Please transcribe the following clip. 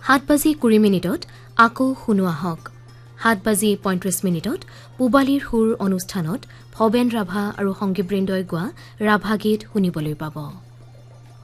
7:20 আকৌ শুনো আহক 7:35 পূবালীৰ সুৰ অনুষ্ঠানত ভৱেন ৰাভা আৰু সংগীতবৃন্দই গোৱা ৰাভা গীত শুনিবলৈ পাব।